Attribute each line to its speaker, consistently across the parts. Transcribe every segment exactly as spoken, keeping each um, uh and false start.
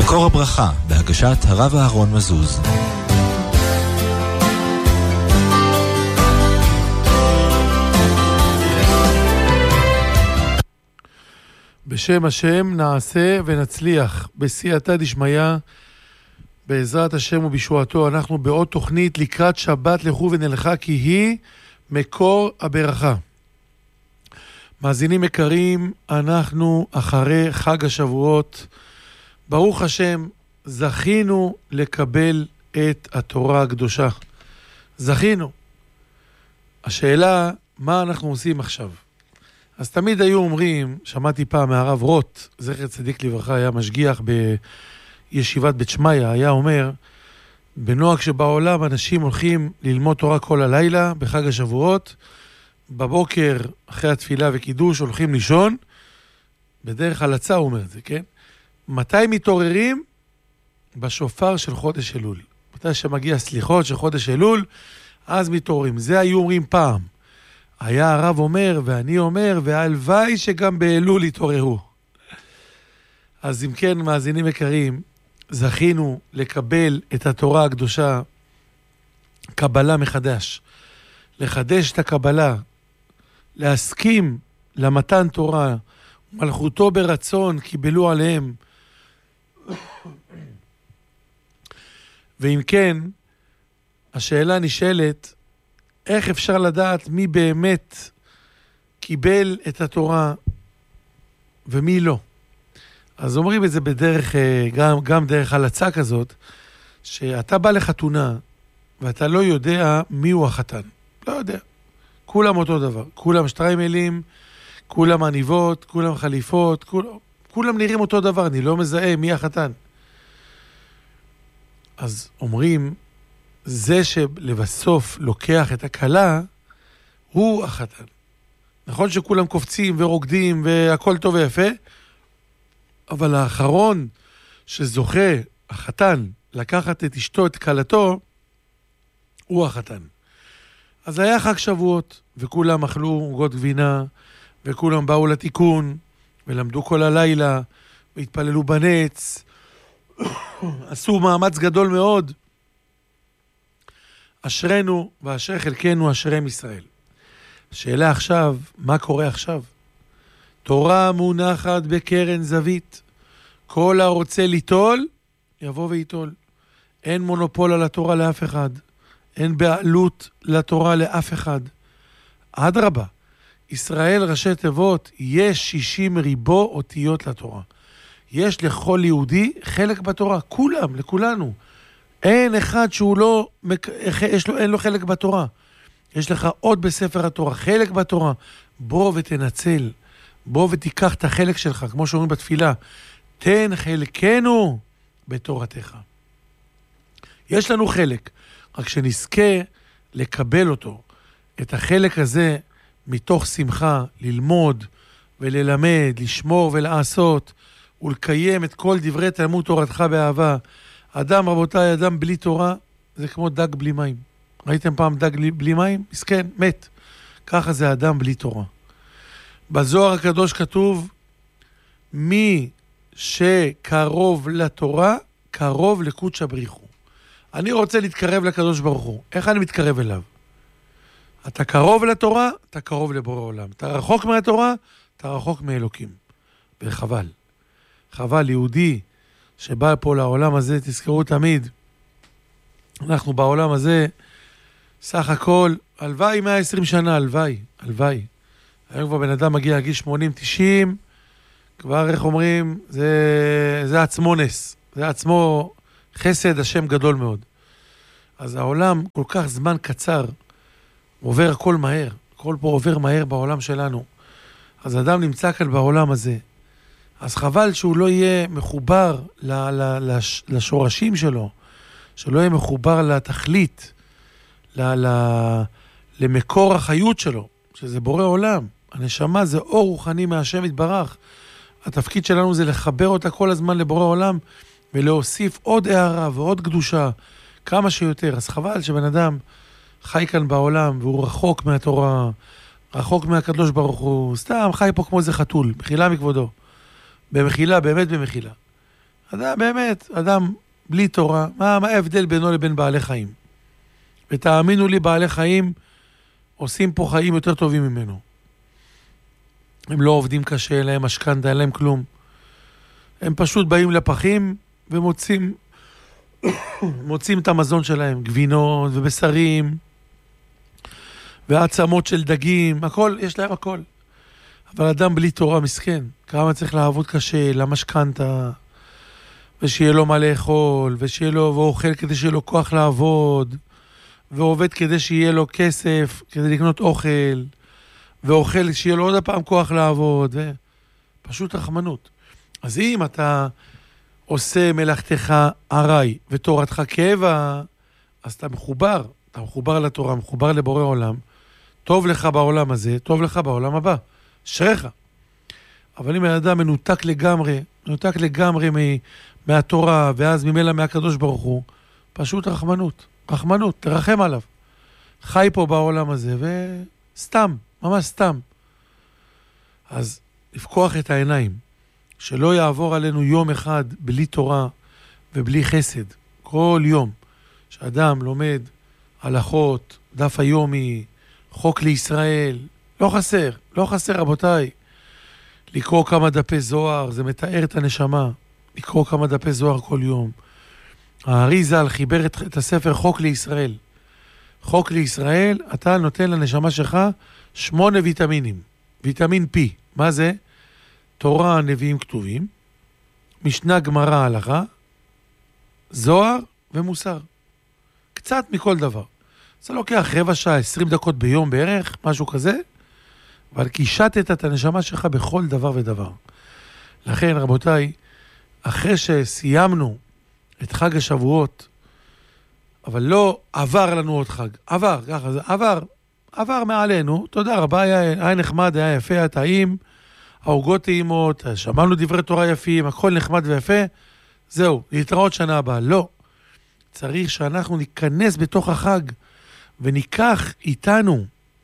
Speaker 1: מקור הברכה, בהגשת הרב אהרון מזוז.
Speaker 2: בשם השם נעשה ונצליח, בסייעתא דשמיא, בעזרת השם ובישועתו. אנחנו בעוד תוכנית לקראת שבת לכו ונלכה, כי היא מקור הברכה. מאזינים יקרים, אנחנו אחרי חג השבועות, ברוך השם, זכינו לקבל את התורה הקדושה. זכינו. השאלה, מה אנחנו עושים עכשיו? אז תמיד היו אומרים, שמעתי פעם מהרב רוט, זכר צדיק לברכה, היה משגיח בישיבת בית שמעיה, היה אומר, בנוהג שבעולם אנשים הולכים ללמוד תורה כל הלילה, בחג השבועות, בבוקר, אחרי התפילה וקידוש, הולכים לישון, בדרך הלצה הוא אומר את זה, כן? מתי מתעוררים? בשופר של חודש אלול. מתי שמגיע סליחות של חודש אלול, אז מתעוררים. זה היו אומרים פעם. היה הרב אומר, ואני אומר, והלוואי שגם באלול יתעוררו. אז אם כן, מאזינים יקרים, זכינו לקבל את התורה הקדושה, קבלה מחדש. לחדש את הקבלה, להסכים למתן תורה, מלכותו ברצון קיבלו עליהם. ואם כן, השאלה נשאלת, איך אפשר לדעת מי באמת קיבל את התורה ומי לא? אז אומרים את זה בדרך, גם, גם דרך הלצה כזאת, שאתה בא לחתונה ואתה לא יודע מי הוא החתן. לא יודע. כולם אותו דבר. כולם שטריימלים, כולם עניבות, כולם חליפות, כולם, כולם נראים אותו דבר. אני לא מזהה מי החתן. אז אומרים, זה שלבסוף לוקח את הקלה, הוא החתן. נכון שכולם קופצים ורוקדים והכל טוב ויפה, אבל האחרון שזוכה, החתן, לקחת את אשתו, את קלתו, הוא החתן. אז היה חג שבועות, וכולם אכלו עוגות גבינה, וכולם באו לתיקון, ולמדו כל הלילה, והתפללו בנץ, עשו מאמץ גדול מאוד. אשרנו ואשר חלקנו אשרם ישראל. השאלה עכשיו, מה קורה עכשיו? תורה מונחת בקרן זווית. כל הרוצה ליטול, יבוא ויטול. אין מונופול על התורה לאף אחד. אין בעלות לתורה לאף אחד. אדרבה, ישראל ראשי תיבות, יש שישים ריבו אותיות לתורה. יש לכל יהודי חלק בתורה, כולם, לכולנו. אין אחד שהוא לא, יש לו, אין לו חלק בתורה. יש לך עוד בספר התורה, חלק בתורה. בוא ותנצל, בוא ותיקח את החלק שלך, כמו שאומרים בתפילה, תן חלקנו בתורתך. יש לנו חלק, רק שנזכה לקבל אותו, את החלק הזה מתוך שמחה, ללמוד וללמד, לשמור ולעשות, ולקיים את כל דברי תלמוד תורתך באהבה. אדם, רבותיי, אדם בלי תורה, זה כמו דג בלי מים. ראיתם פעם דג בלי מים? מסכן, מת. ככה זה אדם בלי תורה. בזוהר הקדוש כתוב, מי שקרוב לתורה, קרוב לקודש הבריחו. אני רוצה להתקרב לקדוש ברוך הוא. איך אני מתקרב אליו? אתה קרוב לתורה, אתה קרוב לבורא עולם. אתה רחוק מהתורה, אתה רחוק מאלוקים. וחבל. חבל, יהודי שבא פה לעולם הזה, תזכרו תמיד, אנחנו בעולם הזה, סך הכל, הלוואי מאה ועשרים שנה, הלוואי, הלוואי. היום כבר בן אדם מגיע לגיל שמונים תשעים, כבר איך אומרים, זה, זה עצמו נס, זה עצמו חסד השם גדול מאוד. אז העולם כל כך זמן קצר, עובר הכל מהר, הכל פה עובר מהר בעולם שלנו. אז אדם נמצא כאן בעולם הזה, אז חבל שהוא לא יהיה מחובר ל- ל- לש- לשורשים שלו, שלא יהיה מחובר לתכלית, ל- ל- למקור החיות שלו, שזה בורא עולם. הנשמה זה אור רוחני מהשם יתברך. התפקיד שלנו זה לחבר אותה כל הזמן לבורא עולם, ולהוסיף עוד הערה ועוד קדושה, כמה שיותר. אז חבל שבן אדם חי כאן בעולם, והוא רחוק מהתורה, רחוק מהקדוש ברוך הוא, סתם חי פה כמו איזה חתול, מחילה מכבודו. במחילה, באמת במחילה. אדם באמת, אדם בלי תורה, מה, מה ההבדל בינו לבין בעלי חיים? ותאמינו לי, בעלי חיים עושים פה חיים יותר טובים ממנו. הם לא עובדים קשה, אין להם משכנתה, אין להם כלום. הם פשוט באים לפחים ומוצאים מוצאים את המזון שלהם, גבינות ובשרים ועצמות של דגים, הכל, יש להם הכל. אבל אדם בלי תורה מסכן, כמה צריך לעבוד קשה, למשכנתה, ושיהיה לו מה לאכול, ושיהיה לו, ואוכל כדי שיהיה לו כוח לעבוד, ועובד כדי שיהיה לו כסף, כדי לקנות אוכל, ואוכל שיהיה לו עוד הפעם כוח לעבוד, פשוט רחמנות. אז אם אתה עושה מלאכתך ערי ותורתך קבע, אז אתה מחובר, אתה מחובר לתורה, מחובר לבורא עולם, טוב לך בעולם הזה, טוב לך בעולם הבא, שריך. אבל אם האדם מנותק לגמרי, מנותק לגמרי מ- מהתורה, ואז ממילא מהקדוש ברוך הוא, פשוט רחמנות, רחמנות, תרחם עליו. חי פה בעולם הזה, וסתם, ממש סתם. אז לפקוח את העיניים, שלא יעבור עלינו יום אחד בלי תורה ובלי חסד. כל יום שאדם לומד הלכות, דף היומי, חוק לישראל, לא חסר, לא חסר רבותיי. לקרוא כמה דפי זוהר, זה מתאר את הנשמה. לקרוא כמה דפי זוהר כל יום. הארי ז"ל חיבר את, את הספר חוק לישראל. חוק לישראל, אתה נותן לנשמה שלך שמונה ויטמינים. ויטמין P, מה זה? תורה, נביאים כתובים, משנה גמרא הלכה, זוהר ומוסר. קצת מכל דבר. זה לוקח רבע שעה, עשרים דקות ביום בערך, משהו כזה, אבל קישטת את הנשמה שלך בכל דבר ודבר. לכן, רבותיי, אחרי שסיימנו את חג השבועות, אבל לא עבר לנו עוד חג, עבר, ככה זה, עבר, עבר מעלינו, תודה רבה, היה, היה נחמד, היה יפה, היה טעים, העוגות טעימות, שמענו דברי תורה יפים, הכל נחמד ויפה, זהו, להתראות שנה הבאה. לא. צריך שאנחנו ניכנס בתוך החג, וניקח איתנו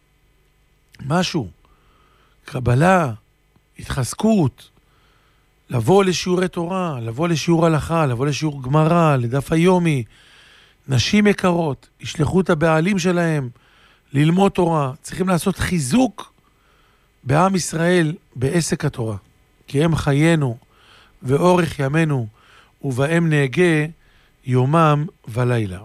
Speaker 2: משהו, קבלה, התחזקות, לבוא לשיעורי תורה, לבוא לשיעור הלכה, לבוא לשיעור גמרא, לדף היומי, נשים יקרות, ישלחו את הבעלים שלהם, ללמוד תורה, צריכים לעשות חיזוק בעם ישראל בעסק התורה, כי הם חיינו ואורך ימינו, ובהם נהגה יומם ולילה.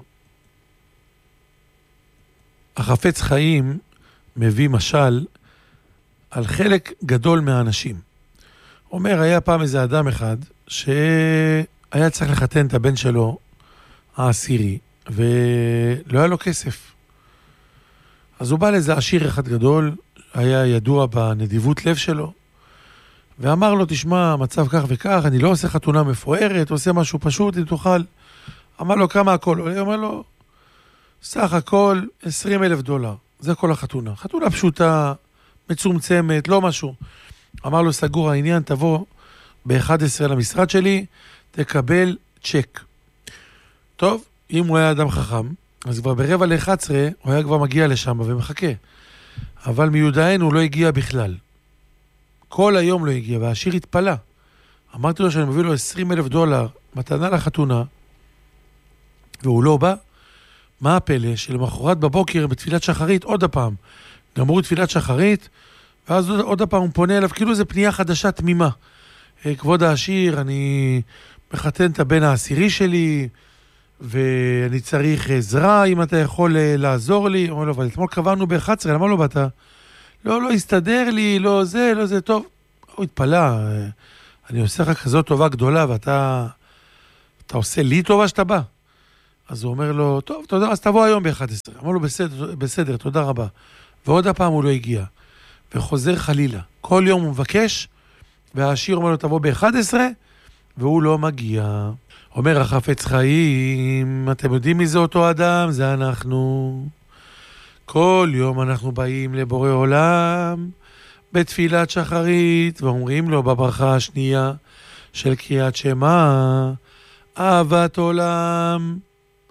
Speaker 2: החפץ חיים מביא משל על חלק גדול מהאנשים. אומר, היה פעם איזה אדם אחד שהיה צריך לחתן את הבן שלו העשירי, ולא היה לו כסף. אז הוא בא לאיזה עשיר אחד גדול, היה ידוע בנדיבות לב שלו, ואמר לו, תשמע, מצב כך וכך, אני לא עושה חתונה מפוארת, עושה משהו פשוט, אם תוכל. אמר לו, כמה הכל? הוא אומר לו, סך הכל עשרים אלף דולר, זה כל החתונה. חתונה פשוטה, מצומצמת, לא משהו. אמר לו, סגור העניין, תבוא ב-אחת עשרה למשרד שלי, תקבל צ'ק. טוב, אם הוא היה אדם חכם, אז כבר ברבע ל-אחת עשרה, הוא היה כבר מגיע לשם ומחכה. אבל מיודענו הוא לא הגיע בכלל. כל היום לא הגיע, והעשיר התפלה. אמרתי לו שאני מביא לו עשרים אלף דולר, מתנה לחתונה, והוא לא בא. מה הפלא? שלמחרת בבוקר בתפילת שחרית, עוד הפעם, גמרו תפילת שחרית, ואז עוד, עוד הפעם הוא פונה אליו, כאילו זה פנייה חדשה תמימה. כבוד העשיר, אני מחתן את הבן העשירי שלי, ואני צריך עזרה, אם אתה יכול לעזור לי. אומר לו, אבל אתמול קבענו ב-אחת עשרה, למה לא באת? לא, לא, הסתדר לי, לא זה, לא זה, טוב. הוא התפלה, אני עושה לך כזאת טובה גדולה, ואתה אתה עושה לי טובה שאתה בא. אז הוא אומר לו, טוב, תודה, אז תבוא היום ב-אחת עשרה. אמר לו, בסדר, בסדר, תודה רבה. ועוד הפעם הוא לא הגיע. וחוזר חלילה. כל יום הוא מבקש, והעשיר אומר לו, תבוא ב-אחת עשרה, והוא לא מגיע. אומר החפץ חיים, אתם יודעים מי זה אותו אדם? זה אנחנו. כל יום אנחנו באים לבורא עולם, בתפילת שחרית, ואומרים לו בברכה השנייה של קריאת שמע, אהבת עולם,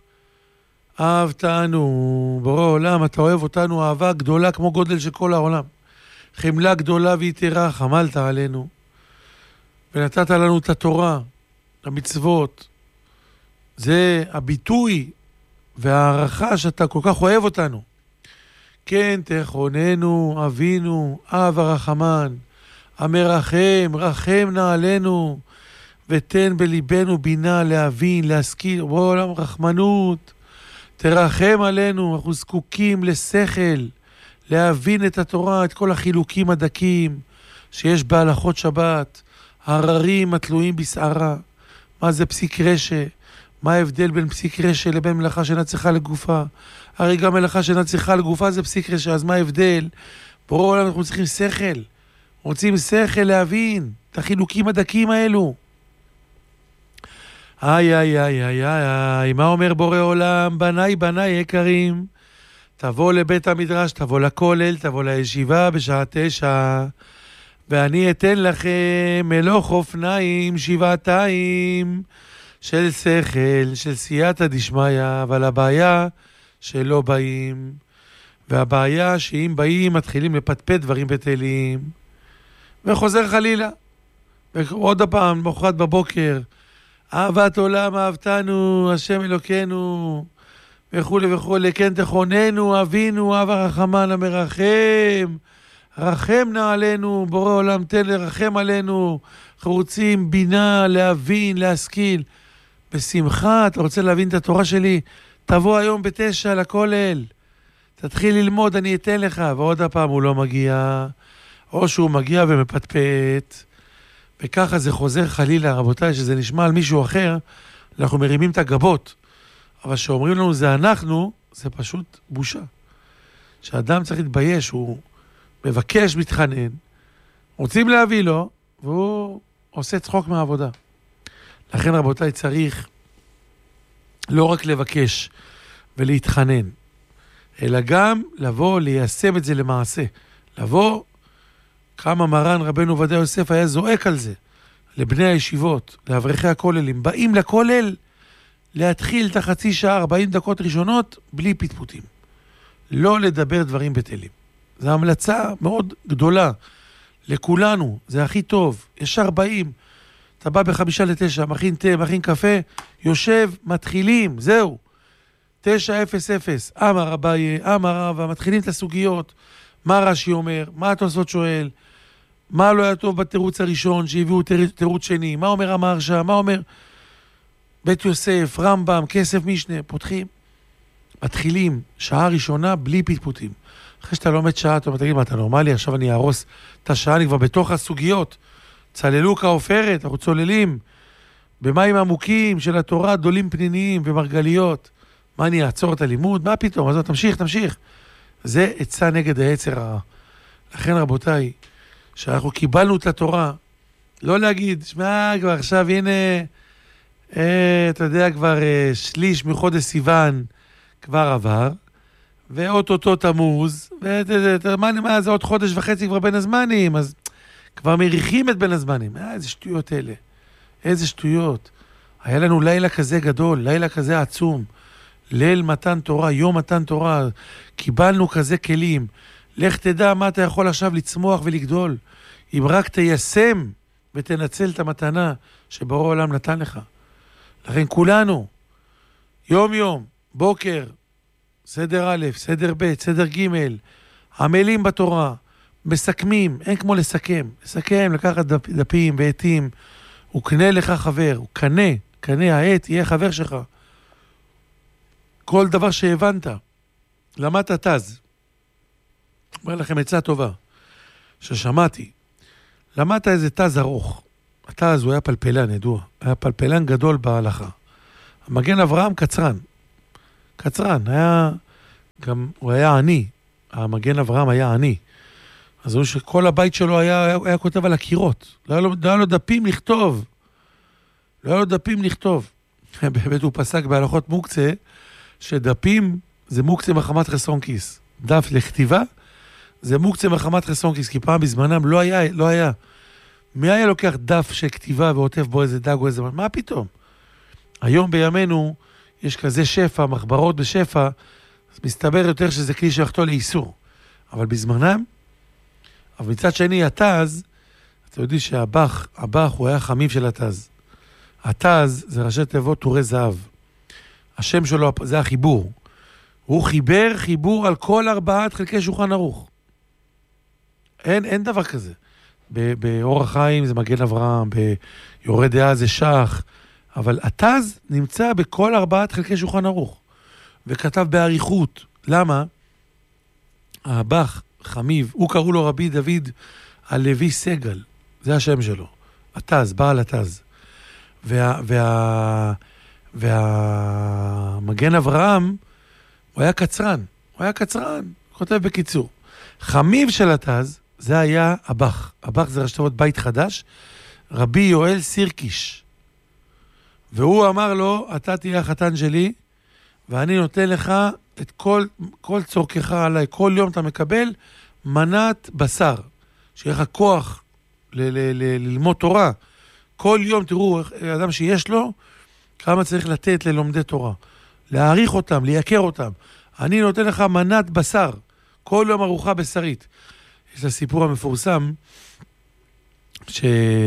Speaker 2: אהבתנו, בורא עולם, אתה אוהב אותנו אהבה גדולה כמו גודל של כל העולם. חמלה גדולה ויתרה, חמלת עלינו, ונתת לנו את התורה, המצוות, זה הביטוי והערכה שאתה כל כך אוהב אותנו. כן תכוננו אבינו אב הרחמן, המרחם, רחם נא עלינו, ותן בליבנו בינה להבין, להשכיל, בעולם רחמנות, תרחם עלינו, אנחנו זקוקים לשכל, להבין את התורה, את כל החילוקים הדקים שיש בהלכות שבת, הררים התלויים בסערה, מה זה פסיק רשע, מה ההבדל בין פסיק רשע לבין מלאכה שאינה צריכה לגופה, הרי גם מלאכה שאינה צריכה לגופה זה פסיק רשע, אז מה ההבדל? ברור עולם אנחנו צריכים שכל, רוצים שכל להבין את החילוקים הדקים האלו. איי איי איי איי איי, מה אומר בורא עולם? בניי בניי יקרים, תבוא לבית המדרש, תבוא לכולל, תבוא לישיבה בשעה תשע, ואני אתן לכם מלוך אופניים שבעתיים של שכל, של סייעתא דשמיא, אבל הבעיה שלא באים, והבעיה שאם באים מתחילים לפטפט דברים בטלים, וחוזר חלילה, ועוד הפעם, מחרת בבוקר, אהבת עולם אהבתנו, השם אלוקינו, וכו' וכו', כן תכוננו, אבינו, אב הרחמן המרחם, רחם נא עלינו, בורא עולם תן לרחם עלינו, אנחנו רוצים בינה, להבין, להשכיל. בשמחה, אתה רוצה להבין את התורה שלי? תבוא היום בתשע לכולל, תתחיל ללמוד, אני אתן לך. ועוד הפעם הוא לא מגיע, או שהוא מגיע ומפטפט, וככה זה חוזר חלילה, רבותיי, שזה נשמע על מישהו אחר, אנחנו מרימים את הגבות. אבל שאומרים לנו זה אנחנו, זה פשוט בושה. שאדם צריך להתבייש, הוא מבקש, מתחנן, רוצים להביא לו, והוא עושה צחוק מהעבודה. לכן רבותיי צריך לא רק לבקש ולהתחנן, אלא גם לבוא, ליישם את זה למעשה. לבוא, כמה מרן רבנו עובדיה יוסף היה זועק על זה, לבני הישיבות, לאברכי הכוללים, באים לכולל, להתחיל את החצי שעה, ארבעים דקות ראשונות, בלי פטפוטים. לא לדבר דברים בטלים. זו המלצה מאוד גדולה לכולנו, זה הכי טוב. יש ארבעים, אתה בא בחמישה לתשע, מכין תה, מכין קפה, יושב, מתחילים, זהו. תשע אפס אפס, אמר אביי, אמר רבא, מתחילים את הסוגיות, מה רש"י אומר, מה התוספות שואל, מה לא היה טוב בתירוץ הראשון, שהביאו תירוץ שני, מה אומר המהרש"א, מה אומר בית יוסף, רמב"ם, כסף משנה, פותחים, מתחילים, שעה ראשונה בלי פטפוטים. אחרי שאתה לומד שעה, אתה תגיד, מה, אתה נורמלי? עכשיו אני ארוס את השעה, אני כבר בתוך הסוגיות. צללו כעופרת, אנחנו צוללים במים עמוקים של התורה, דולים פניניים ומרגליות. מה, אני אעצור את הלימוד? מה פתאום? אז תמשיך, תמשיך. זה עצה נגד היצר הרע. לכן רבותיי, שאנחנו קיבלנו את התורה, לא להגיד, שמע, כבר עכשיו, הנה, אה, אתה יודע, כבר אה, שליש מחודש סיוון כבר עבר, ואוטוטו תמוז, ומה, מה, זה עוד חודש וחצי כבר בין הזמנים, אז כבר מריחים את בין הזמנים. אה, איזה שטויות אלה. איזה שטויות. היה לנו לילה כזה גדול, לילה כזה עצום. ליל מתן תורה, יום מתן תורה. קיבלנו כזה כלים. לך תדע מה אתה יכול עכשיו לצמוח ולגדול. אם רק תיישם ותנצל את המתנה שבורא העולם נתן לך. לכן כולנו, יום יום, בוקר, סדר א', סדר ב', סדר ג', עמלים בתורה, מסכמים, אין כמו לסכם. לסכם, לקחת דפ, דפים ועטים, הוא קנה לך חבר, הוא קנה, קנה העט, יהיה חבר שלך. כל דבר שהבנת, למדת תז. אומר לכם עצה טובה, ששמעתי, למדת איזה תז ארוך. התז הוא היה פלפלן, ידוע, היה פלפלן גדול בהלכה. המגן אברהם קצרן, קצרן, היה, גם הוא היה עני, המגן אברהם היה עני. אז הוא שכל הבית שלו היה, היה, היה כותב על הקירות, לא היה, לו, לא היה לו דפים לכתוב, לא היה לו דפים לכתוב. באמת הוא פסק בהלכות מוקצה, שדפים זה מוקצה מחמת חסרון כיס. דף לכתיבה זה מוקצה מחמת חסרון כיס, כי פעם בזמנם לא היה, לא היה. מי היה לוקח דף של כתיבה ועוטף בו איזה דג או איזה... מה פתאום? היום בימינו יש כזה שפע, מחברות בשפע, אז מסתבר יותר שזה כלי שיחתו לאיסור. אבל בזמנם, אבל מצד שני, התז, אתה יודעים שהבח, הבח הוא היה חמיב של התז. התז זה ראשי תיבות טורי זהב. השם שלו זה החיבור. הוא חיבר חיבור על כל ארבעת חלקי שולחן ערוך. אין, אין דבר כזה. באור החיים זה מגן אברהם, ביורה דעה זה שח, אבל התז נמצא בכל ארבעת חלקי שולחן ערוך. וכתב בעריכות. למה? האב"ח, חמיב, הוא קראו לו רבי דוד הלוי סגל. זה השם שלו. התז, בעל התז. וה, וה, והמגן אברהם, הוא היה קצרן. הוא היה קצרן, כותב בקיצור. חמיב של התז, זה היה אב"ח. אב"ח זה ראשי תיבות בית חדש. רבי יואל סירקיש. והוא אמר לו, אתה תהיה החתן שלי, ואני נותן לך את כל, כל צורכך עליי. כל יום אתה מקבל מנת בשר. שיהיה לך כוח ל- ל- ל- ללמוד תורה. כל יום תראו, אדם שיש לו, כמה צריך לתת ללומדי תורה. להעריך אותם, לייקר אותם. אני נותן לך מנת בשר. כל יום ארוחה בשרית. יש לסיפור המפורסם, ש...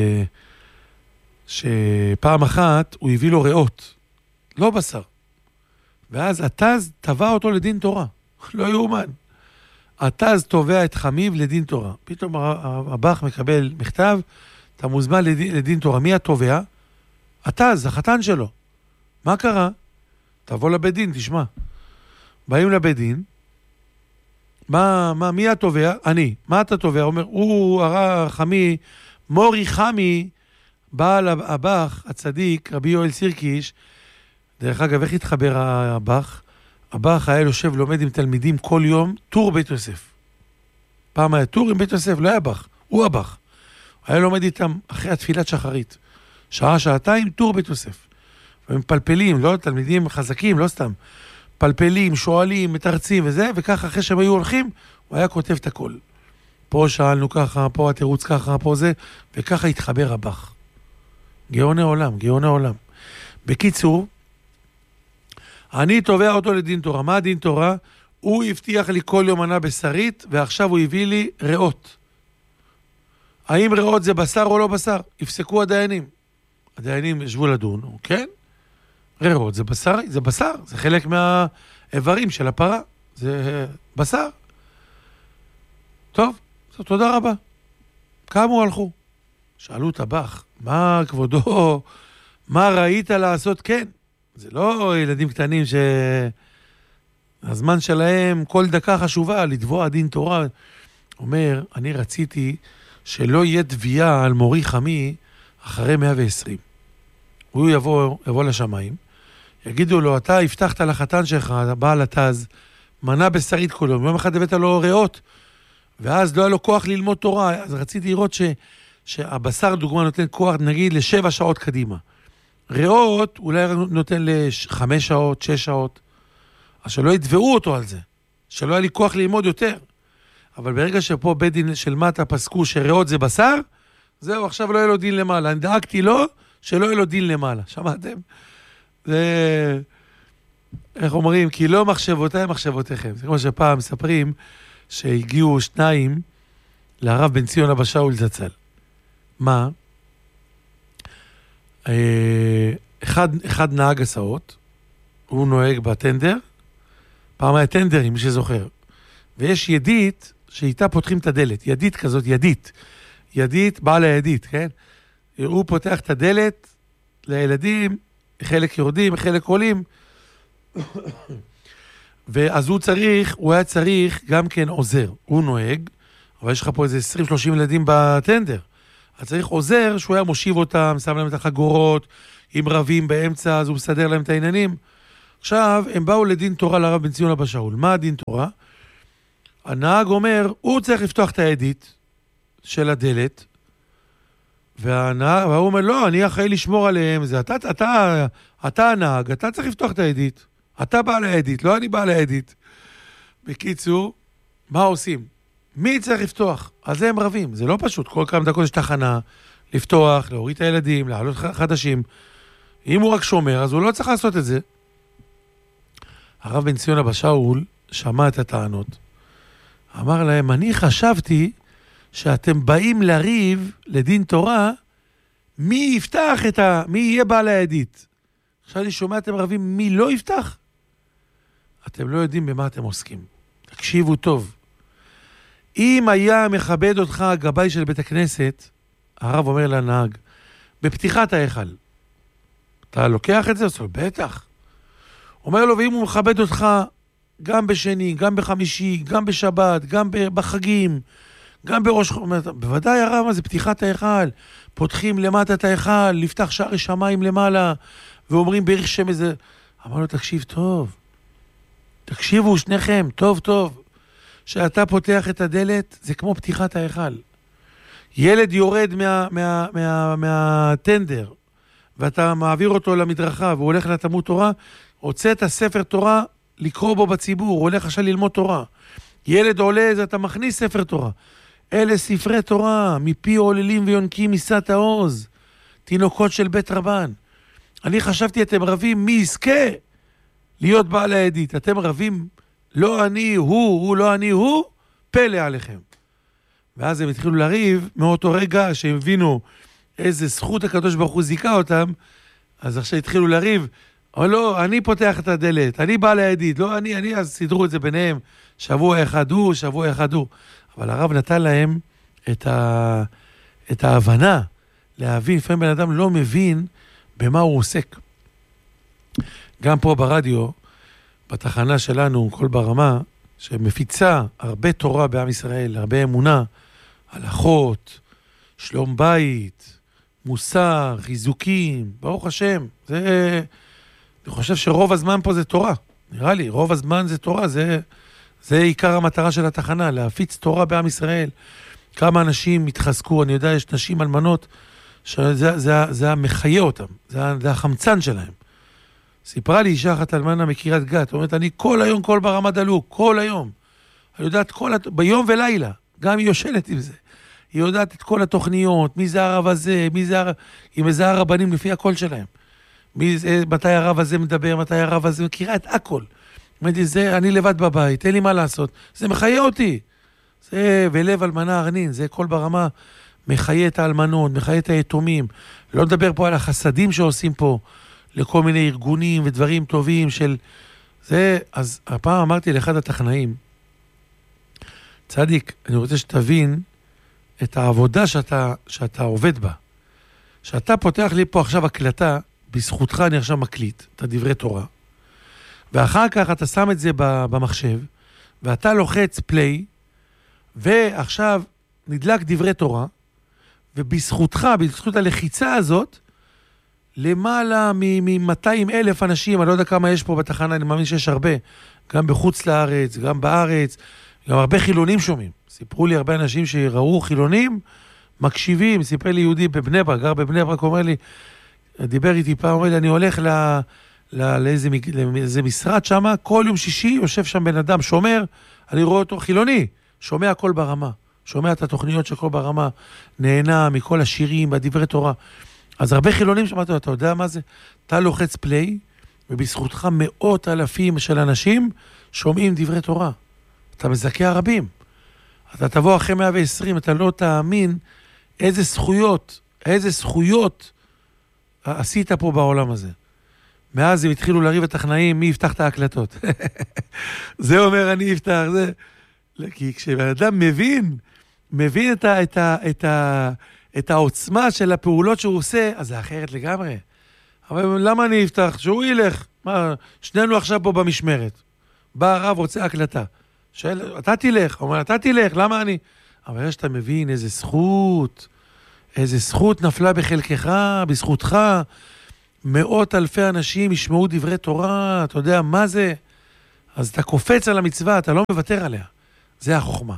Speaker 2: שפעם אחת הוא הביא לו ריאות, לא בשר. ואז התז תבע אותו לדין תורה. לא יאומן. התז תובע את חמיב לדין תורה. פתאום האב"ח מקבל מכתב, אתה מוזמן לדין, לדין תורה. מי התובע? התז, החתן שלו. מה קרה? תבוא לבית דין, תשמע. באים לבית דין, מה, מה, מי התובע? אני. מה אתה תובע? אומר, הוא הרע חמי, מורי חמי, בעל האב"ח, הצדיק, רבי יואל סירקיש. דרך אגב, איך התחבר האב"ח? האב"ח היה יושב, לומד עם תלמידים כל יום, טור בית יוסף. פעם היה טור עם בית יוסף, לא היה אב"ח, הוא אב"ח. היה לומד איתם אחרי התפילת שחרית. שעה, שעתיים, טור בית יוסף. והם פלפלים, לא תלמידים חזקים, לא סתם. פלפלים, שואלים, מתרצים וזה, וככה אחרי שהם היו הולכים, הוא היה כותב את הכל. פה שאלנו ככה, פה התירוץ ככה, פה זה, וככה התחבר הבח. גאוני עולם, גאוני עולם. בקיצור, אני תובע אותו לדין תורה. מה דין תורה? הוא הבטיח לי כל יום מנה בשרית, ועכשיו הוא הביא לי ריאות. האם ריאות זה בשר או לא בשר? יפסקו הדיינים. הדיינים ישבו לדון, כן? ריאות זה בשר, זה בשר, זה חלק מהאיברים של הפרה, זה בשר. טוב, אז תודה רבה. כמה הלכו? שאלו את הבח, מה כבודו, מה ראית לעשות? כן, זה לא ילדים קטנים שהזמן שלהם כל דקה חשובה, לתבוע דין תורה. אומר, אני רציתי שלא יהיה תביעה על מורי חמי אחרי מאה ועשרים. הוא יבוא, יבוא לשמיים, יגידו לו, אתה הבטחת לחתן שלך, בעל התז, מנה בשרית כל יום, יום אחד הבאת לו ריאות, ואז לא היה לו כוח ללמוד תורה, אז רציתי לראות ש, שהבשר, דוגמה, נותן כוח, נגיד, לשבע שעות קדימה. ריאות אולי נותן לחמש שעות, שש שעות, אז שלא יתבעו אותו על זה, שלא היה לי כוח ללמוד יותר. אבל ברגע שפה בית דין של מטה פסקו שריאות זה בשר, זהו, עכשיו לא יהיה לו דין למעלה. אני דאגתי לו שלא יהיה לו דין למעלה. שמעתם? זה, איך אומרים? כי לא מחשבותיי מחשבותיכם. זה כמו שפעם מספרים שהגיעו שניים לרב בן ציון אבא שאול זצ"ל. מה? אחד, אחד נהג הסעות, הוא נוהג בטנדר, פעם היה טנדרים, מי שזוכר. ויש ידית שאיתה פותחים את הדלת, ידית כזאת, ידית. ידית, בעל הידית, כן? הוא פותח את הדלת לילדים, חלק יורדים, חלק עולים. ואז הוא צריך, הוא היה צריך גם כן עוזר. הוא נוהג, אבל יש לך פה איזה עשרים שלושים ילדים בטנדר. אז צריך עוזר שהוא היה מושיב אותם, שם להם את החגורות, עם רבים באמצע, אז הוא מסדר להם את העניינים. עכשיו, הם באו לדין תורה לרב בן ציון אבא שאול. מה הדין תורה? הנהג אומר, הוא צריך לפתוח את הידית של הדלת, והנהג, והוא אומר, לא, אני אחראי לשמור עליהם, זה אתה, אתה, אתה, אתה הנהג, אתה צריך לפתוח את הידית. אתה בעל הידית, לא אני בעל הידית. בקיצור, מה עושים? מי צריך לפתוח? על זה הם רבים, זה לא פשוט. כל כמה דקות יש תחנה, לפתוח, להוריד את הילדים, לעלות חדשים. אם הוא רק שומר, אז הוא לא צריך לעשות את זה. הרב בן ציון אבא שאול שמע את הטענות. אמר להם, אני חשבתי שאתם באים לריב לדין תורה מי יפתח את ה... מי יהיה בעל הידית? עכשיו אני שומע אתם רבים, מי לא יפתח? אתם לא יודעים במה אתם עוסקים. תקשיבו טוב. אם היה מכבד אותך הגבאי של בית הכנסת, הרב אומר לנהג, בפתיחת ההיכל, אתה לוקח את זה? אז בטח. אומר לו, ואם הוא מכבד אותך גם בשני, גם בחמישי, גם בשבת, גם בחגים, גם בראש... בוודאי הרב, מה זה פתיחת ההיכל? פותחים למטה את ההיכל, לפתח שערי שמיים למעלה, ואומרים בערך שם איזה... אמר לו, תקשיב טוב. תקשיבו שניכם, טוב טוב. שאתה פותח את הדלת, זה כמו פתיחת ההיכל. ילד יורד מה, מה, מה, מהטנדר, ואתה מעביר אותו למדרכה, והוא הולך לתלמוד תורה, רוצה את הספר תורה לקרוא בו בציבור, הוא הולך עכשיו ללמוד תורה. ילד עולה, אז אתה מכניס ספר תורה. אלה ספרי תורה, מפי עוללים ויונקים מסת העוז, תינוקות של בית רבן. אני חשבתי, אתם רבים, מי יזכה להיות בעל הידית? אתם רבים, לא אני, הוא, הוא לא אני, הוא, פלא עליכם. ואז הם התחילו לריב, מאותו רגע שהם הבינו איזה זכות הקדוש ברוך הוא זיכה אותם, אז עכשיו התחילו לריב, או לא, אני פותח את הדלת, אני בעל הידית, לא אני, אני, אז סידרו את זה ביניהם, שבוע אחד הוא, שבוע אחד הוא. אבל הרב נתן להם את, ה, את ההבנה, להבין, לפעמים בן אדם לא מבין במה הוא עוסק. גם פה ברדיו, בתחנה שלנו, כל ברמה, שמפיצה הרבה תורה בעם ישראל, הרבה אמונה, הלכות, שלום בית, מוסר, חיזוקים, ברוך השם. זה, אני חושב שרוב הזמן פה זה תורה. נראה לי, רוב הזמן זה תורה, זה, זה עיקר המטרה של התחנה, להפיץ תורה בעם ישראל. כמה אנשים התחזקו, אני יודע, יש נשים אלמנות, שזה זה, זה, זה המחיה אותם, זה, זה החמצן שלהם. סיפרה לי אישה אחת אלמנה מקריית גת, אומרת, אני כל היום, כל ברמה דלוק, כל היום. אני יודעת, כל, ביום ולילה, גם היא יושנת עם זה. היא יודעת את כל התוכניות, מי זה הרב הזה, מי זה הרב, היא מזהה הרבנים לפי הקול שלהם. מי זה, מתי הרב הזה מדבר, מתי הרב הזה, מכירה את הכל. אמרתי, זה, אני לבד בבית, אין לי מה לעשות. זה מחיה אותי. זה, ולב אלמנה ארנין, זה כל ברמה מחיה את האלמנות, מחיה את היתומים. לא נדבר פה על החסדים שעושים פה, לכל מיני ארגונים ודברים טובים של זה. אז הפעם אמרתי לאחד הטכנאים, צדיק, אני רוצה שתבין את העבודה שאתה, שאתה עובד בה. שאתה פותח לי פה עכשיו הקלטה, בזכותך אני עכשיו מקליט את הדברי תורה, ואחר כך אתה שם את זה במחשב, ואתה לוחץ פליי, ועכשיו נדלק דברי תורה, ובזכותך, בזכות הלחיצה הזאת, למעלה מ-מאתיים אלף אנשים, אני לא יודע כמה יש פה בתחנה, אני מאמין שיש הרבה, גם בחוץ לארץ, גם בארץ, גם הרבה חילונים שומעים. סיפרו לי הרבה אנשים שראו חילונים, מקשיבים, סיפר לי יהודי בבני ברק, גר בבני ברק, אומר לי, דיבר איתי פעם, אומר לי, אני הולך ל, ל, לאיזה, לאיזה משרד שם, כל יום שישי יושב שם בן אדם, שומר, אני רואה אותו חילוני, שומע הכל ברמה, שומע את התוכניות של כל ברמה, נהנה מכל השירים, בדברי תורה. אז הרבה חילונים שמעתי, אתה יודע מה זה? אתה לוחץ פליי, ובזכותך מאות אלפים של אנשים שומעים דברי תורה. אתה מזכה הרבים. אתה תבוא אחרי מאה ועשרים, אתה לא תאמין איזה זכויות, איזה זכויות עשית פה בעולם הזה. מאז הם התחילו לריב הטכנאים, מי יפתח את ההקלטות. זה אומר, אני אפתח, זה... כי כשבן אדם מבין, מבין את ה... את ה... את ה... את העוצמה של הפעולות שהוא עושה, אז זה אחרת לגמרי. אבל למה אני אפתח? שהוא ילך. מה, שנינו עכשיו פה במשמרת. בא הרב, רוצה הקלטה. שואל, אתה תלך. אומר, אתה תלך, למה אני? אבל יש שאתה מבין איזה זכות, איזה זכות נפלה בחלקך, בזכותך. מאות אלפי אנשים ישמעו דברי תורה, אתה יודע מה זה? אז אתה קופץ על המצווה, אתה לא מוותר עליה. זה החוכמה.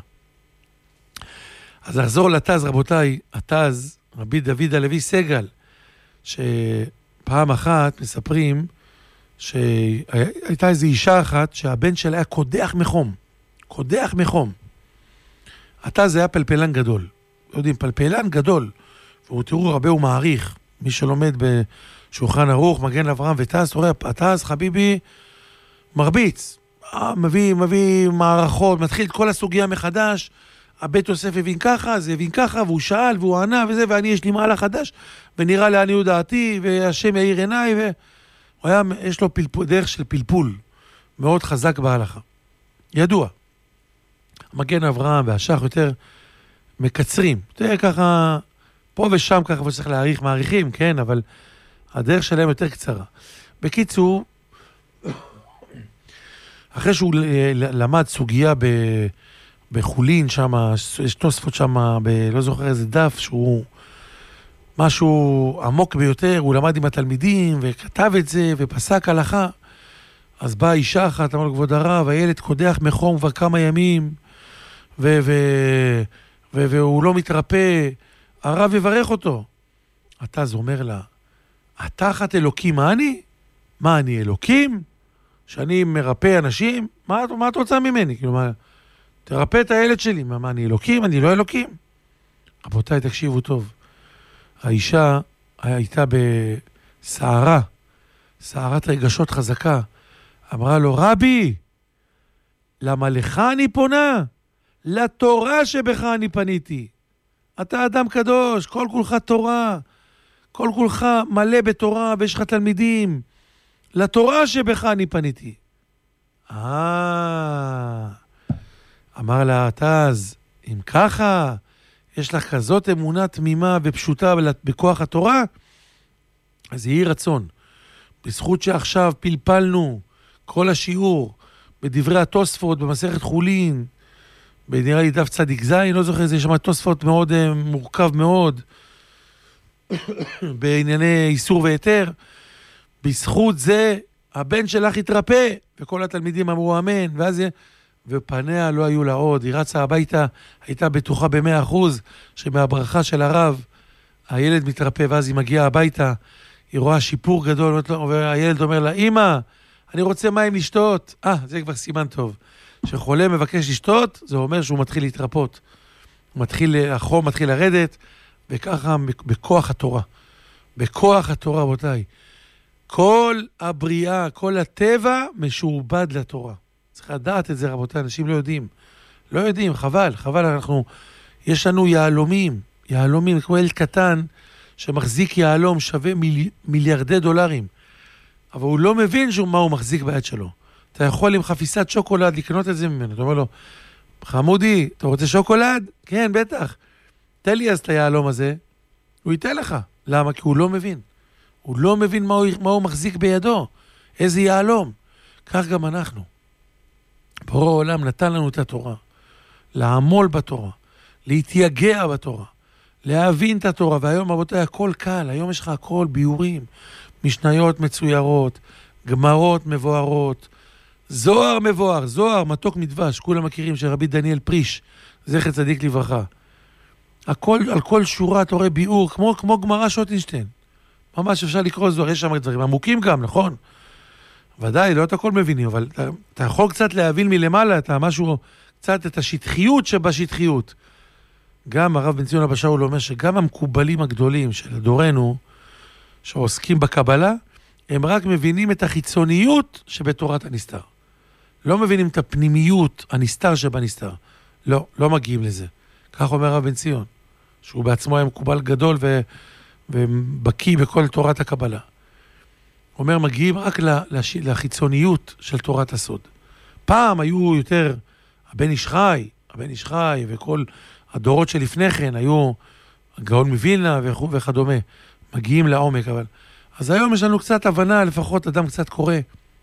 Speaker 2: אז נחזור לתז, רבותיי, התז, רבי דוד הלוי סגל, שפעם אחת מספרים שהייתה איזו אישה אחת שהבן שלה היה קודח מחום, קודח מחום. התז היה פלפלן גדול, לא יודעים, פלפלן גדול, והוא תראו הרבה הוא מעריך, מי שלומד בשולחן ערוך, מגן אברהם ותז, תראה, התז חביבי מרביץ, מביא, מביא מערכות, מתחיל את כל הסוגיה מחדש, הבית יוסף הבין ככה, זה הבין ככה, והוא שאל, והוא ענה, וזה, ואני יש לי מעלה חדש, ונראה לעניות דעתי, והשם יאיר עיניי, והוא היה, יש לו פלפול, דרך של פלפול, מאוד חזק בהלכה. ידוע. המגן אברהם והשח יותר מקצרים, יותר ככה, פה ושם ככה, וצריך להעריך, מעריכים, כן, אבל הדרך שלהם יותר קצרה. בקיצור, אחרי שהוא למד סוגיה ב... בחולין שם, יש תוספות שם, ב... לא זוכר איזה דף, שהוא משהו עמוק ביותר, הוא למד עם התלמידים, וכתב את זה, ופסק הלכה. אז באה אישה אחת, אמר לו, כבוד הרב, הילד קודח מחום כבר כמה ימים, ו... ו... ו... והוא לא מתרפא, הרב יברך אותו. אתה אז אומר לה, התחת אלוקים, מה אני? מה אני, אלוקים? שאני מרפא אנשים? מה, מה את רוצה ממני? כאילו, מה, תרפא את הילד שלי. מה, מה, אני אלוקים? אני לא אלוקים? רבותיי, תקשיבו טוב. האישה הייתה בסערה, סערת רגשות חזקה. אמרה לו, רבי, למה לך אני פונה? לתורה שבך אני פניתי. אתה אדם קדוש, כל כולך תורה, כל כולך מלא בתורה, ויש לך תלמידים. לתורה שבך אני פניתי. אה, אמר לה, תז, אם ככה, יש לך כזאת אמונה תמימה ופשוטה בכוח התורה, אז יהי רצון. בזכות שעכשיו פלפלנו כל השיעור בדברי התוספות, במסכת חולין, בנראה לי דף צדיק זין, לא זוכר, זה יש שם תוספות מאוד uh, מורכב מאוד, בענייני איסור ויתר. בזכות זה, הבן שלך התרפא, וכל התלמידים אמרו אמן, ואז ופניה לא היו לה עוד, היא רצה הביתה, הייתה בטוחה במאה אחוז, שמהברכה של הרב, הילד מתרפא, ואז היא מגיעה הביתה, היא רואה שיפור גדול, והילד אומר לה, אמא, אני רוצה מים לשתות. אה, זה כבר סימן טוב. כשחולה מבקש לשתות, זה אומר שהוא מתחיל להתרפות. הוא מתחיל, החום מתחיל לרדת, וככה בכוח התורה. בכוח התורה, רבותיי. כל הבריאה, כל הטבע משועבד לתורה. צריך לדעת את זה, רבותיי, אנשים לא יודעים. לא יודעים, חבל, חבל, אנחנו, יש לנו יעלומים, יעלומים, כמו ילד קטן, שמחזיק יעלום שווה מיל, מיליארדי דולרים. אבל הוא לא מבין שהוא, מה הוא מחזיק ביד שלו. אתה יכול עם חפיסת שוקולד לקנות את זה ממנו. אתה אומר לו, חמודי, אתה רוצה שוקולד? כן, בטח. תן לי אז את היעלום הזה. הוא ייתן לך. למה? כי הוא לא מבין. הוא לא מבין מה הוא, מה הוא מחזיק בידו. איזה יעלום. כך גם אנחנו. בורא העולם נתן לנו את התורה. לעמול בתורה. להתייגע בתורה. להבין את התורה. והיום, רבותיי, הכל קל. היום יש לך הכל ביורים. משניות מצוירות. גמרות מבוארות. זוהר מבואר. זוהר, מתוק מדבש. כולם מכירים שרבי דניאל פריש. זכר צדיק לברכה. הכל, על כל שורה אתה רואה ביאור. כמו, כמו גמרא שוטינשטיין. ממש אפשר לקרוא זוהר. יש שם דברים עמוקים גם, נכון? ודאי, לא את הכל מבינים, אבל אתה, אתה יכול קצת להבין מלמעלה, אתה משהו, קצת את השטחיות שבשטחיות. גם הרב בן ציון אבא שאול אומר שגם המקובלים הגדולים של דורנו, שעוסקים בקבלה, הם רק מבינים את החיצוניות שבתורת הנסתר. לא מבינים את הפנימיות, הנסתר שבנסתר. לא, לא מגיעים לזה. כך אומר הרב בן ציון, שהוא בעצמו היה מקובל גדול ו, ובקיא בכל תורת הקבלה. אומר, מגיעים רק לש... לחיצוניות של תורת הסוד. פעם היו יותר, הבן איש חי, הבן איש חי, וכל הדורות שלפני כן היו גאון מווילנה וכו' וכדומה. מגיעים לעומק, אבל... אז היום יש לנו קצת הבנה, לפחות אדם קצת קורא.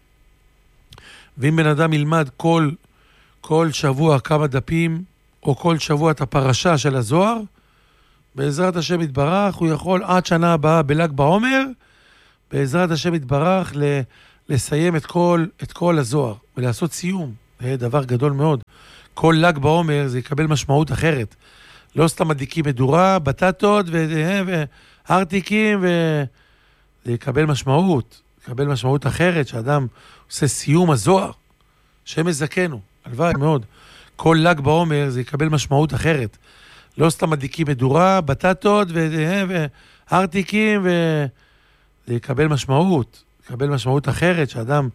Speaker 2: ואם בן אדם ילמד כל, כל שבוע כמה דפים, או כל שבוע את הפרשה של הזוהר, בעזרת השם יתברך, הוא יכול עד שנה הבאה בל"ג בעומר, בעזרת השם יתברך ל- לסיים את כל, את כל הזוהר, ולעשות סיום. זה דבר גדול מאוד. כל ל"ג בעומר זה יקבל משמעות אחרת. לא סתם מדליקים מדורה, בטטות והרטיקים, וזה יקבל משמעות. יקבל משמעות אחרת, שאדם עושה סיום הזוהר. שם יזכנו, הלוואי מאוד. כל ל"ג בעומר זה יקבל משמעות אחרת. לא סתם מדליקים מדורה, בטטות והרטיקים, וזה יקבל משמעות. יקבל משמעות אחרת, שאדם